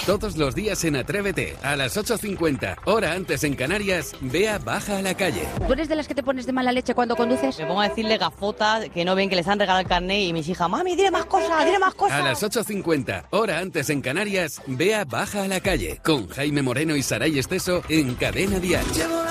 Todos los días en Atrévete, a las 8:50, hora antes en Canarias, Bea baja a la calle. ¿Tú eres de las que te pones de mala leche cuando conduces? Me pongo a decirle gafotas que no ven que les han regalado el carnet y mis hijas, mami, dile más cosas, dile más cosas. A las 8:50, hora antes en Canarias, Bea baja a la calle, con Jaime Moreno y Saray Esteso en Cadena Dial.